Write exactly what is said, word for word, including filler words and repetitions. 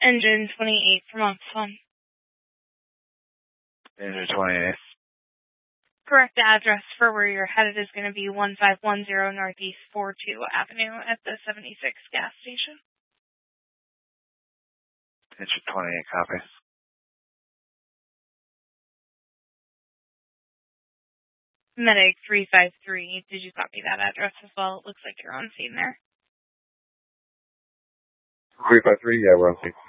Engine twenty-eight from Oxfam. Engine twenty-eight. Correct address for where you're headed is going to be one five one zero Northeast forty-two Avenue at the seventy-six gas station. Engine twenty-eight, copy. Medic three five three, did you copy that address as well? It looks like you're on scene there. three five three, yeah, we're on scene.